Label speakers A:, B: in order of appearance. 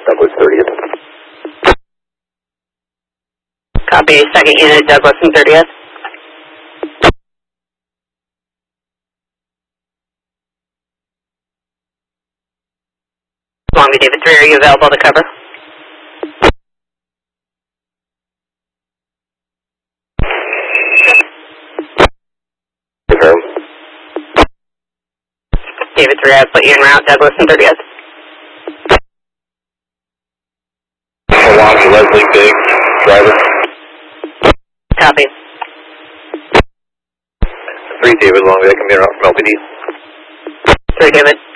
A: Douglas 30th.
B: Copy, second unit, Douglas and 30th. Longview David 3, are you available to cover?
A: Confirm.
B: David 3, I've put you en route, Douglas and 30th.
A: Along Leslie Biggs, driver.
B: Copy.
A: 3 David Longview, I can be around from LPD.
B: 3 David.